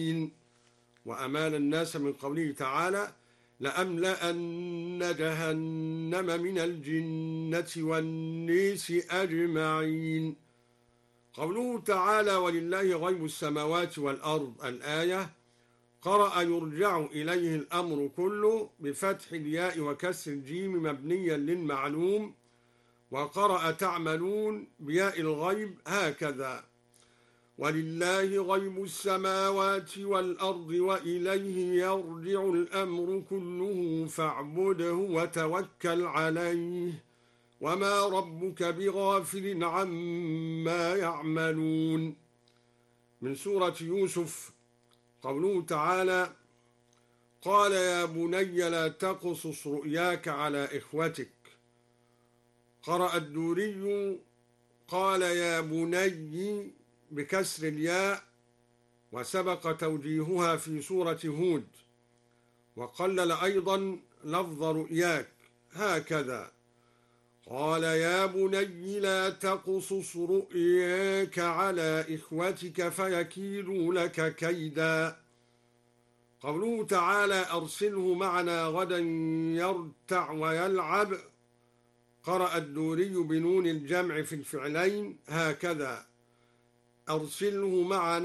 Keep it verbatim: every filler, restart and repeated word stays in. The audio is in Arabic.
وأمال الناس من قوله تعالى لأملأن جهنم من الجنة والناس أجمعين. قوله تعالى ولله غيب السماوات والأرض الآية قرأ يرجع إليه الأمر كله بفتح الياء وكسر الجيم مبنيا للمعلوم، وقرأ تعملون بياء الغيب هكذا ولله غيب السماوات والأرض وإليه يرجع الأمر كله فاعبده وتوكل عليه وما ربك بغافل عما يعملون. من سورة يوسف قوله تعالى قال يا بني لا تقصص رؤياك على إخوتك. قرأ الدوري قال يا بني بكسر الياء وسبق توجيهها في سورة هود، وقلل أيضا لفظ رؤياك هكذا قال يا بني لا تقصص رؤياك على إخوتك فيكيدوا لك كيدا. قوله تعالى أرسله معنا غدا يرتع ويلعب. قرأ الدوري بنون الجمع في الفعلين هكذا أرسله معنا